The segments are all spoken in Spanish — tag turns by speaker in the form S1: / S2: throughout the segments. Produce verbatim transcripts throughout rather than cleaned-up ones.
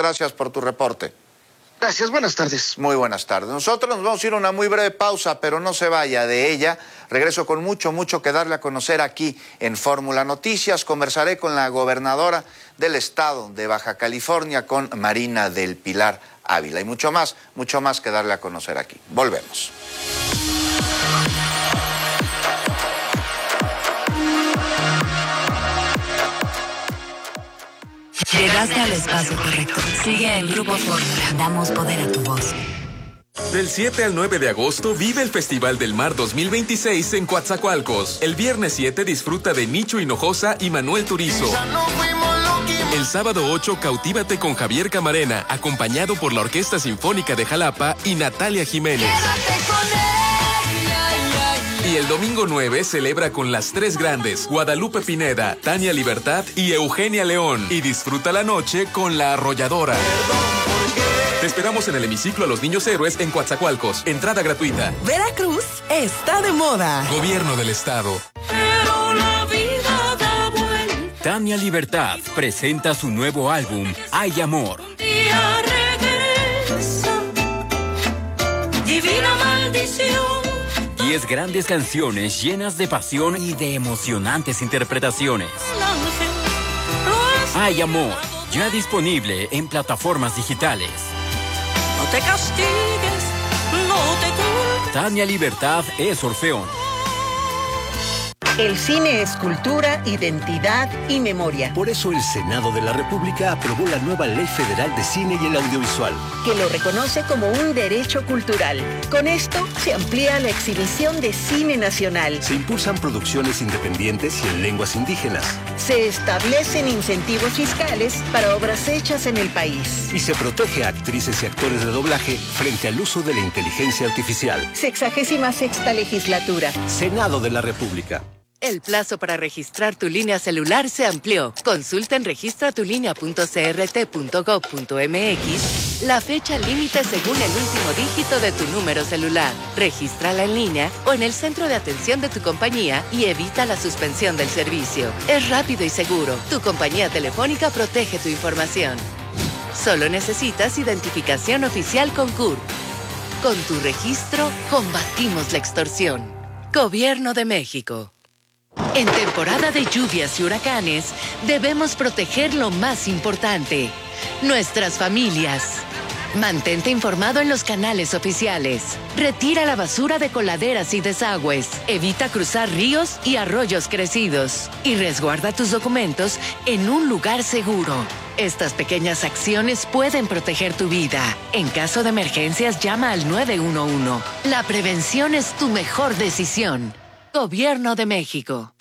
S1: gracias por tu reporte.
S2: Gracias, buenas tardes.
S1: Muy buenas tardes. Nosotros nos vamos a ir a una muy breve pausa, pero no se vaya de ella. Regreso con mucho, mucho que darle a conocer aquí en Fórmula Noticias. Conversaré con la gobernadora del estado de Baja California, con Marina del Pilar Ávila. Y mucho más, mucho más que darle a conocer aquí. Volvemos.
S3: Llegaste al espacio correcto. Sigue el Grupo Fórmula. Damos poder a tu voz.
S4: Del siete al nueve de agosto vive el Festival del Mar dos mil veintiséis en Coatzacoalcos. El viernes siete disfruta de Nicho Hinojosa y Manuel Turizo. El sábado ocho cautívate con Javier Camarena, acompañado por la Orquesta Sinfónica de Jalapa y Natalia Jiménez. Y el domingo nueve celebra con las tres grandes, Guadalupe Pineda, Tania Libertad y Eugenia León. Y disfruta la noche con La Arrolladora. Te esperamos en el hemiciclo a los Niños Héroes en Coatzacoalcos. Entrada gratuita.
S5: Veracruz está de moda.
S4: Gobierno del Estado.
S6: Pero la vida da vuelta.
S7: Tania Libertad presenta su nuevo álbum, Hay Amor.
S6: Un día regresa. Divina maldición.
S7: Diez grandes canciones llenas de pasión y de emocionantes interpretaciones. Hay Amor, ya disponible en plataformas digitales.
S6: No te castigues, no te culpes.
S7: Tania Libertad es Orfeón.
S5: El cine es cultura, identidad y memoria.
S8: Por eso el Senado de la República aprobó la nueva Ley Federal de Cine y el Audiovisual,
S5: que lo reconoce como un derecho cultural. Con esto se amplía la exhibición de cine nacional.
S8: se impulsan producciones independientes y en lenguas indígenas,
S5: Se establecen incentivos fiscales para obras hechas en el país.
S8: y se protege a actrices y actores de doblaje frente al uso de la inteligencia artificial.
S5: Sexagésima sexta legislatura.
S8: Senado de la República.
S9: El plazo para registrar tu línea celular se amplió. Consulta en registratulinea punto c r t punto gov punto m x la fecha límite según el último dígito de tu número celular. Regístrala en línea o en el centro de atención de tu compañía y evita la suspensión del servicio. Es rápido y seguro. Tu compañía telefónica protege tu información. Solo necesitas identificación oficial con C U R. Con tu registro, combatimos la extorsión. Gobierno de México. En temporada de lluvias y huracanes, debemos proteger lo más importante, nuestras familias. Mantente informado en los canales oficiales. Retira la basura de coladeras y desagües. Evita cruzar ríos y arroyos crecidos. Y resguarda tus documentos en un lugar seguro. Estas pequeñas acciones pueden proteger tu vida. En caso de emergencias, llama al nueve uno uno. La prevención es tu mejor decisión. Gobierno de México.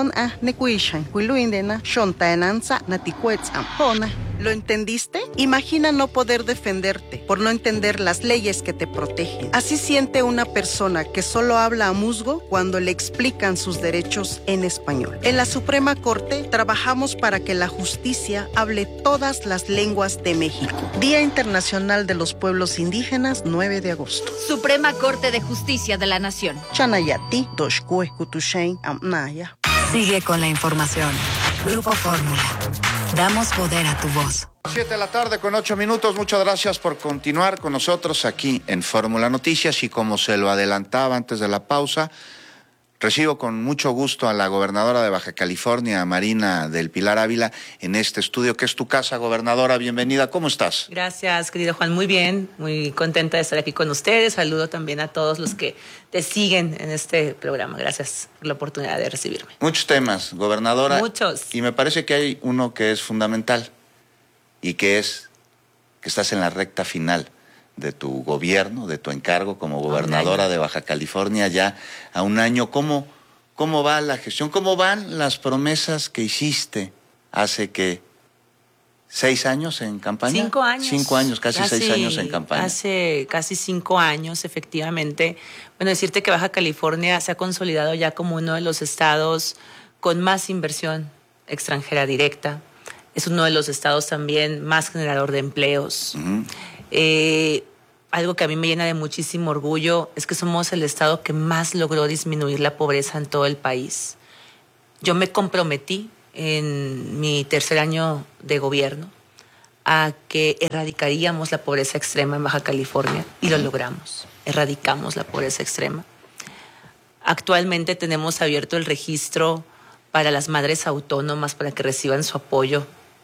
S5: ¿Lo entendiste? Imagina no poder defenderte por no entender las leyes que te protegen. Así siente una persona que solo habla a musgo cuando le explican sus derechos en español. En la Suprema Corte trabajamos para que la justicia hable todas las lenguas de México. Día Internacional de los Pueblos Indígenas, nueve de agosto.
S10: Suprema Corte de Justicia de la Nación.
S5: Chanayati, Doshkue, Kutushain, Amnaya.
S3: Sigue con la información. Grupo Fórmula. Damos poder a tu voz.
S1: Siete de la tarde con ocho minutos. Muchas gracias por continuar con nosotros aquí en Fórmula Noticias. Y como se lo adelantaba antes de la pausa, recibo con mucho gusto a la gobernadora de Baja California, Marina del Pilar Ávila, en este estudio que es tu casa. Gobernadora, bienvenida. ¿Cómo estás?
S11: Gracias, querido Juan. Muy bien, muy contenta de estar aquí con ustedes. Saludo también a todos los que te siguen en este programa. Gracias por la oportunidad de recibirme.
S1: Muchos temas, gobernadora.
S11: Muchos.
S1: Y me parece que hay uno que es fundamental y que es que estás en la recta final de tu gobierno, de tu encargo como gobernadora de Baja California, ya a un año. ¿Cómo, cómo va la gestión? ¿Cómo van las promesas que hiciste hace que seis años en campaña?
S11: Cinco años.
S1: Cinco años, casi, casi seis años en campaña.
S11: Hace casi cinco años, efectivamente. Bueno, decirte que Baja California se ha consolidado ya como uno de los estados con más inversión extranjera directa. Es uno de los estados también más generador de empleos. Uh-huh. Eh, algo que a mí me llena de muchísimo orgullo es que somos el estado que más logró disminuir la pobreza en todo el país. Yo me comprometí en mi tercer año de gobierno a que erradicaríamos la pobreza extrema en Baja California y lo logramos. Erradicamos la pobreza extrema. Actualmente tenemos abierto el registro para las madres autónomas para que reciban su apoyo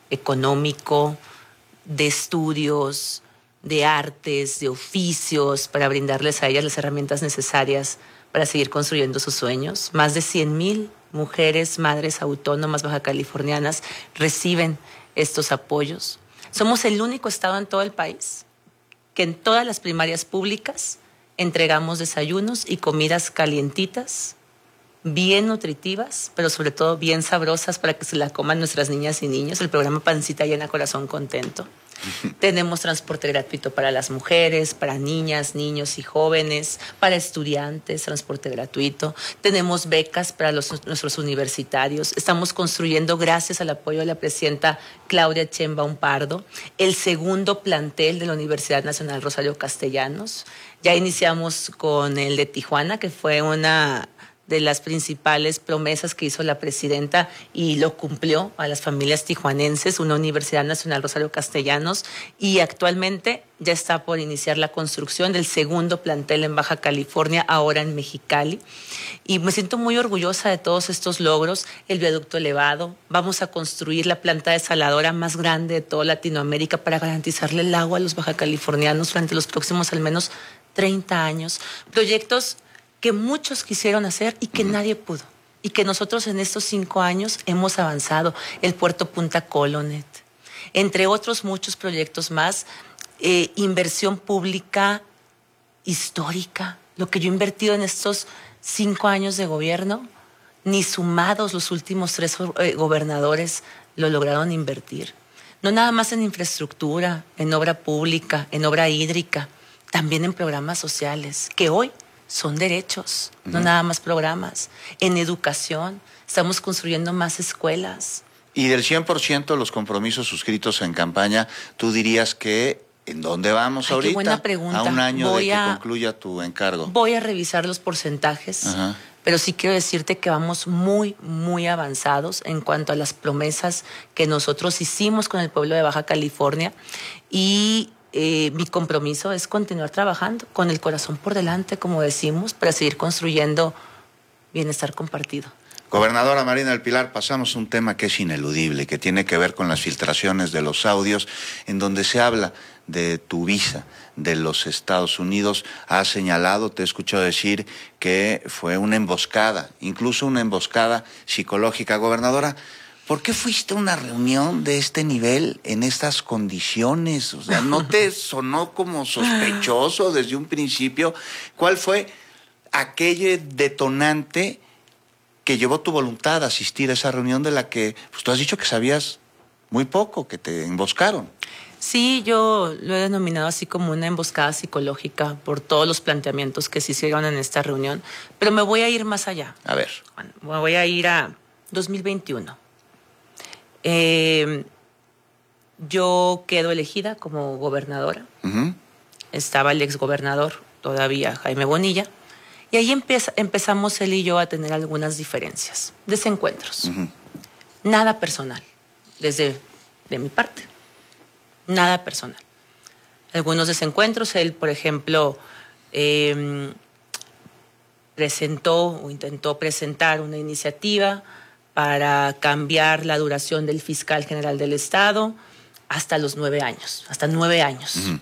S11: económico, de estudios, de artes, de oficios, para brindarles a ellas las herramientas necesarias para seguir construyendo sus sueños. Más de cien mil mujeres, madres autónomas baja californianas reciben estos apoyos. Somos el único estado en todo el país que en todas las primarias públicas entregamos desayunos y comidas calientitas, bien nutritivas, pero sobre todo bien sabrosas para que se la coman nuestras niñas y niños. El programa Pancita Llena Corazón Contento. Tenemos transporte gratuito para las mujeres, para niñas, niños y jóvenes, para estudiantes, transporte gratuito. Tenemos becas para los, nuestros universitarios. Estamos construyendo, gracias al apoyo de la presidenta Claudia Sheinbaum Pardo, el segundo plantel de la Universidad Nacional Rosario Castellanos. Ya iniciamos con el de Tijuana, que fue una de las principales promesas que hizo la presidenta y lo cumplió a las familias tijuanenses, una Universidad Nacional Rosario Castellanos, y actualmente ya está por iniciar la construcción del segundo plantel en Baja California, ahora en Mexicali. Y me siento muy orgullosa de todos estos logros, el viaducto elevado. Vamos a construir la planta desaladora más grande de toda Latinoamérica para garantizarle el agua a los baja californianos durante los próximos al menos treinta años. Proyectos que muchos quisieron hacer y que nadie pudo. Y que nosotros en estos cinco años hemos avanzado. El puerto Punta Colonet, entre otros muchos proyectos más. Eh, inversión pública histórica. Lo que yo he invertido en estos cinco años de gobierno, ni sumados los últimos tres eh, gobernadores lo lograron invertir. No nada más en infraestructura, en obra pública, en obra hídrica, también en programas sociales, que hoy son derechos, uh-huh. no nada más programas. En educación, estamos construyendo más escuelas.
S1: Y del cien por ciento de los compromisos suscritos en campaña, ¿tú dirías que en dónde vamos Ay, ahorita?
S11: Qué buena pregunta.
S1: A un año
S11: voy
S1: de que
S11: a,
S1: concluya tu encargo.
S11: Voy a revisar los porcentajes, uh-huh. pero sí quiero decirte que vamos muy, muy avanzados en cuanto a las promesas que nosotros hicimos con el pueblo de Baja California. Y Eh, mi compromiso es continuar trabajando con el corazón por delante, como decimos, para seguir construyendo bienestar compartido.
S1: Gobernadora Marina del Pilar, pasamos a un tema que es ineludible, que tiene que ver con las filtraciones de los audios, en donde se habla de tu visa de los Estados Unidos. Has señalado, te he escuchado decir que fue una emboscada, incluso una emboscada psicológica. Gobernadora, ¿por qué fuiste a una reunión de este nivel en estas condiciones? O sea, ¿no te sonó como sospechoso desde un principio? ¿Cuál fue aquel detonante que llevó tu voluntad a asistir a esa reunión de la que pues, tú has dicho que sabías muy poco, que te emboscaron?
S11: Sí, yo lo he denominado así como una emboscada psicológica por todos los planteamientos que se hicieron en esta reunión, pero me voy a ir más allá.
S1: A ver.
S11: Me voy a ir a dos mil veintiuno. Eh, yo quedo elegida como gobernadora. Uh-huh. Estaba el exgobernador todavía, Jaime Bonilla, y ahí empieza, empezamos él y yo a tener algunas diferencias, desencuentros. Uh-huh. Nada personal, desde de mi parte, nada personal. Algunos desencuentros, él, por ejemplo, eh, presentó o intentó presentar una iniciativa para cambiar la duración del fiscal general del Estado hasta los nueve años, hasta nueve años. Uh-huh.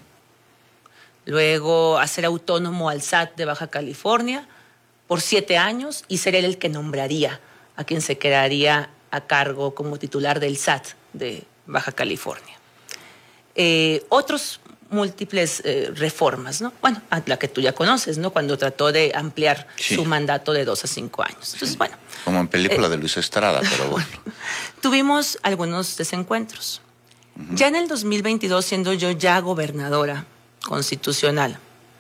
S11: Luego hacer autónomo al S A T de Baja California por siete años y ser él el que nombraría a quien se quedaría a cargo como titular del S A T de Baja California. Eh, otros múltiples eh, reformas, ¿no? Bueno, la que tú ya conoces, ¿no? Cuando trató de ampliar sí. su mandato de dos a cinco años. Entonces, sí. bueno.
S1: Como en película eh, de Luis Estrada, pero bueno.
S11: Tuvimos algunos desencuentros. Uh-huh. Ya en el dos mil veintidós, siendo yo ya gobernadora constitucional,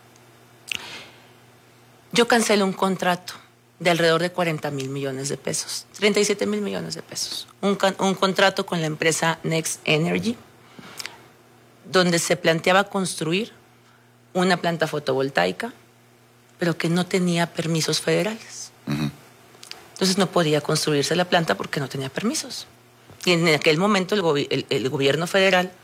S11: yo cancelo un contrato de alrededor de cuarenta mil millones de pesos, treinta y siete mil millones de pesos. Un, un contrato con la empresa Next Energy, donde se planteaba construir una planta fotovoltaica, pero que no tenía permisos federales. Uh-huh. Entonces no podía construirse la planta porque no tenía permisos. Y en aquel momento el, gobi- el, el gobierno federal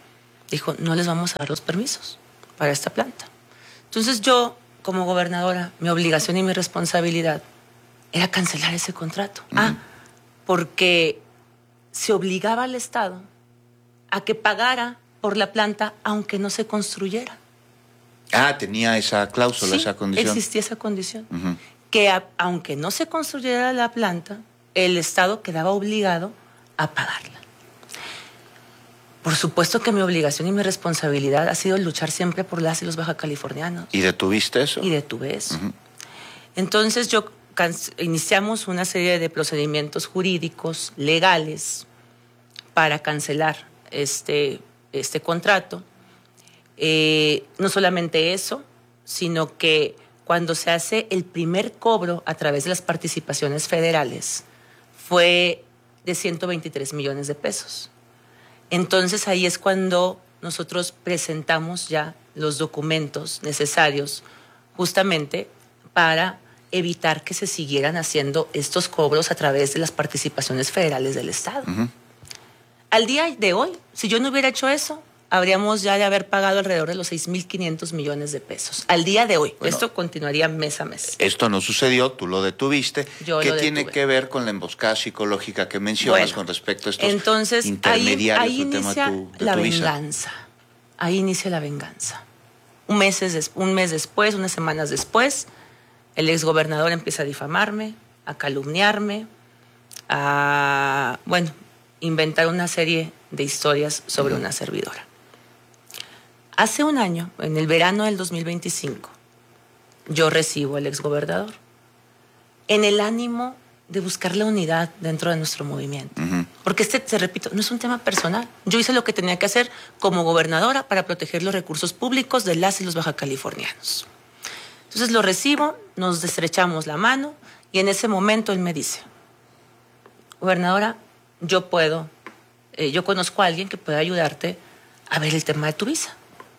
S11: dijo, no les vamos a dar los permisos para esta planta. Entonces yo, como gobernadora, mi obligación y mi responsabilidad era cancelar ese contrato. Uh-huh. Ah, porque se obligaba al Estado a que pagara por la planta aunque no se construyera.
S1: Ah, tenía esa cláusula,
S11: sí,
S1: esa condición.
S11: Existía esa condición.
S1: Uh-huh.
S11: Que a, aunque no se construyera la planta, el Estado quedaba obligado a pagarla. Por supuesto que mi obligación y mi responsabilidad ha sido luchar siempre por las y los bajacalifornianos.
S1: ¿Y detuviste eso?
S11: Y detuve eso.
S1: Uh-huh.
S11: Entonces yo iniciamos una serie de procedimientos jurídicos, legales, para cancelar este, este contrato. Eh, no solamente eso, sino que cuando se hace el primer cobro a través de las participaciones federales, fue de ciento veintitrés millones de pesos. Entonces ahí es cuando nosotros presentamos ya los documentos necesarios justamente para evitar que se siguieran haciendo estos cobros a través de las participaciones federales del Estado. Uh-huh. Al día de hoy, si yo no hubiera hecho eso, habríamos ya de haber pagado alrededor de los seis mil quinientos millones de pesos. Al día de hoy. Bueno, esto continuaría mes a mes.
S1: Esto no sucedió, tú lo detuviste.
S11: Yo
S1: ¿Qué
S11: lo
S1: tiene
S11: detuve.
S1: que ver con la emboscada psicológica que mencionas
S11: bueno,
S1: con respecto a estos
S11: entonces,
S1: intermediarios
S11: ahí, ahí
S1: del tema
S11: inicia
S1: de tu, de
S11: la
S1: tu visa?
S11: venganza. Ahí inicia la venganza. Un mes, des, un mes después, unas semanas después, el exgobernador empieza a difamarme, a calumniarme, a, bueno, inventar una serie de historias sobre uh-huh. una servidora. Hace un año, en el verano del dos mil veinticinco, yo recibo al exgobernador en el ánimo de buscar la unidad dentro de nuestro movimiento. Uh-huh. Porque este, te repito, no es un tema personal. Yo hice lo que tenía que hacer como gobernadora para proteger los recursos públicos de las y los bajacalifornianos. Entonces lo recibo, nos estrechamos la mano y en ese momento él me dice, gobernadora, yo puedo, eh, yo conozco a alguien que pueda ayudarte a ver el tema de tu visa.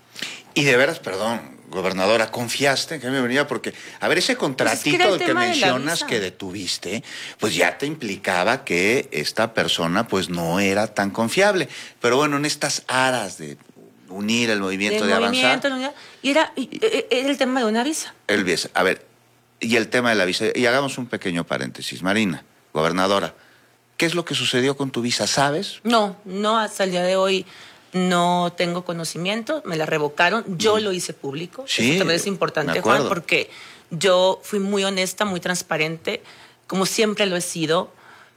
S1: Y de veras, perdón, gobernadora, ¿confiaste en que me venía? Porque, a ver, ese contratito pues es que del que mencionas que detuviste, pues ya te implicaba que esta persona pues no era tan confiable. Pero bueno, en estas aras de unir el movimiento, de, de
S11: movimiento,
S1: avanzar.
S11: Unidad, y era, y, era el tema de una visa.
S1: El visa. A ver, y el tema de la visa. Y hagamos un pequeño paréntesis. Marina, gobernadora, ¿qué es lo que sucedió con tu visa? ¿Sabes?
S11: No, no, hasta el día de hoy no tengo conocimiento, me la revocaron, yo mm. lo hice público.
S1: Sí,
S11: eso también es importante, Juan, porque yo fui muy honesta, muy transparente, como siempre lo he sido,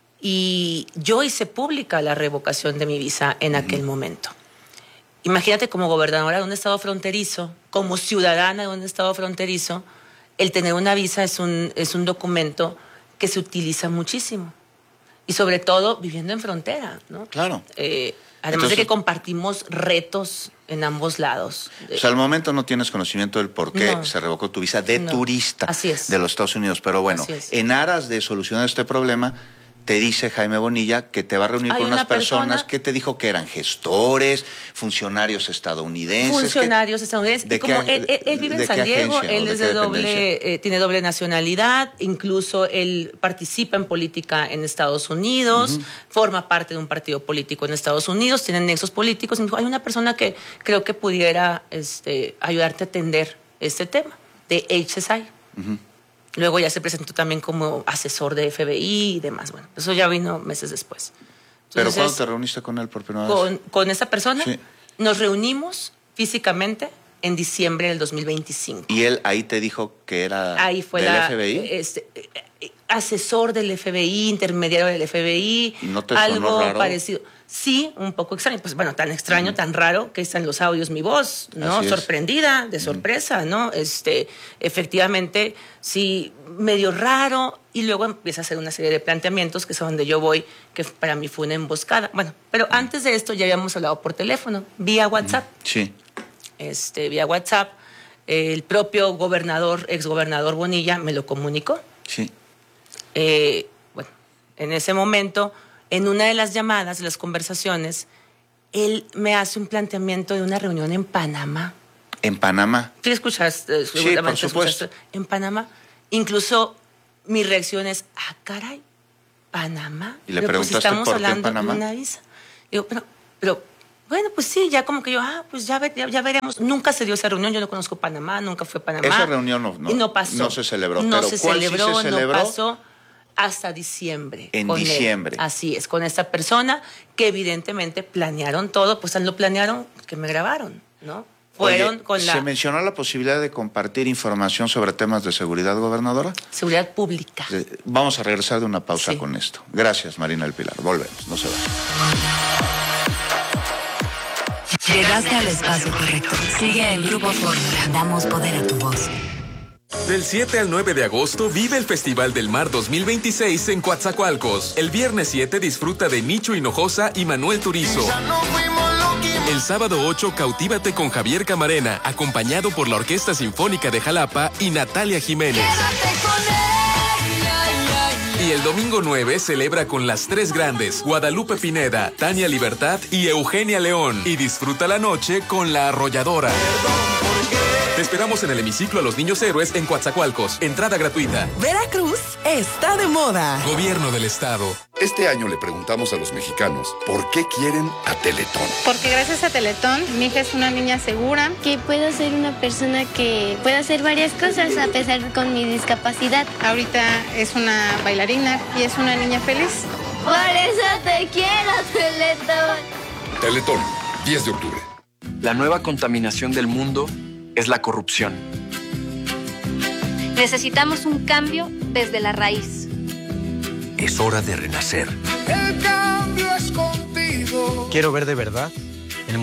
S11: y yo hice pública la revocación de mi visa en mm. aquel momento. Imagínate, como gobernadora de un estado fronterizo, como ciudadana de un estado fronterizo, el tener una visa es un, es un documento que se utiliza muchísimo. Y sobre todo viviendo en frontera, ¿no?
S1: Claro.
S11: Eh, además Entonces, de que compartimos retos en ambos lados.
S1: O sea, al momento no tienes conocimiento del por qué no. se revocó tu visa de no. turista
S11: Así es.
S1: de los Estados Unidos. Pero bueno, en aras de solucionar este problema, te dice Jaime Bonilla que te va a reunir
S11: Hay
S1: con unas
S11: una
S1: personas
S11: persona,
S1: que te dijo que eran gestores, funcionarios estadounidenses.
S11: Funcionarios
S1: que,
S11: estadounidenses.
S1: ¿De
S11: y como
S1: qué,
S11: él, él, él vive en San Diego, él es de doble, eh, tiene doble nacionalidad, incluso él participa en política en Estados Unidos, uh-huh. forma parte de un partido político en Estados Unidos, tiene nexos políticos. Y dijo, hay una persona que creo que pudiera este, ayudarte a atender este tema, de H S I. Uh-huh. Luego ya se presentó también como asesor de F B I y demás. Bueno, eso ya vino meses después. Entonces,
S1: ¿pero cuándo te reuniste con él por primera vez?
S11: Con, con esa persona
S1: sí.
S11: nos reunimos físicamente en diciembre del dos mil veinticinco.
S1: ¿Y él ahí te dijo que era
S11: ahí fue
S1: del
S11: la,
S1: F B I?
S11: Este, asesor del F B I, intermediario del F B I.
S1: ¿Y no te
S11: algo
S1: sonó raro?
S11: Parecido. Sí, un poco extraño. Pues bueno, tan extraño, uh-huh. tan raro que están los audios, mi voz, ¿no?
S1: Así
S11: sorprendida,
S1: es.
S11: de sorpresa, uh-huh. ¿no? Este, efectivamente, sí, medio raro. Y luego empieza a hacer una serie de planteamientos que es a donde yo voy, que para mí fue una emboscada. Bueno, pero uh-huh. antes de esto ya habíamos hablado por teléfono, vía WhatsApp.
S1: Uh-huh. Sí.
S11: Este, vía WhatsApp. El propio gobernador, exgobernador Bonilla, me lo comunicó.
S1: Sí.
S11: Eh, bueno, en ese momento, en una de las llamadas, de las conversaciones, él me hace un planteamiento de una reunión en Panamá.
S1: ¿En Panamá?
S11: ¿Sí escuchaste?
S1: Sí, por supuesto.
S11: En Panamá. Incluso mi reacción es, ah, caray, Panamá.
S1: ¿Y le
S11: pero
S1: preguntaste
S11: pues estamos
S1: por qué en
S11: hablando
S1: Panamá?
S11: de una visa. Digo, pero, pero Bueno, pues sí, ya como que yo, ah, pues ya, ver, ya, ya veremos. Nunca se dio esa reunión, yo no conozco Panamá, nunca fue Panamá.
S1: Esa reunión no, no,
S11: y no pasó.
S1: No se celebró.
S11: No
S1: pero
S11: se
S1: ¿cuál
S11: celebró,
S1: sí se celebró?
S11: no pasó hasta diciembre.
S1: En
S11: con
S1: diciembre.
S11: Él. Así es, con esta persona que evidentemente planearon todo, pues lo planearon que me grabaron, ¿no? Fueron
S1: Oye,
S11: con la
S1: ¿se mencionó la posibilidad de compartir información sobre temas de seguridad, gobernadora?
S11: seguridad pública.
S1: Eh, Vamos a regresar de una pausa
S11: Sí.
S1: con esto. Gracias, Marina del Pilar. Volvemos, no se vayan.
S3: Llegaste al espacio correcto. Sigue en Grupo Fórmula. Damos poder a tu voz.
S4: Del siete al nueve de agosto vive el Festival del Mar dos mil veintiséis en Coatzacoalcos. El viernes siete disfruta de Nicho Hinojosa y Manuel Turizo. El sábado ocho cautívate con Javier Camarena, acompañado por la Orquesta Sinfónica de Jalapa y Natalia Jiménez. Y el domingo nueve celebra con las tres grandes, Guadalupe Pineda, Tania Libertad y Eugenia León. Y disfruta la noche con La Arrolladora. Te esperamos en el hemiciclo a los Niños Héroes en Coatzacoalcos. Entrada gratuita.
S12: Veracruz está de moda.
S4: Gobierno del Estado.
S13: Este año le preguntamos a los mexicanos por qué quieren a Teletón.
S14: Porque gracias a Teletón, mi hija es una niña segura.
S15: Que puedo ser una persona que pueda hacer varias cosas a pesar con mi discapacidad.
S14: Ahorita es una bailarina y es una niña feliz.
S15: Por eso te quiero, Teletón.
S13: Teletón, diez de octubre.
S16: La nueva contaminación del mundo es la corrupción.
S10: Necesitamos un cambio desde la raíz.
S8: Es hora de renacer.
S6: El cambio es contigo.
S17: Quiero ver de verdad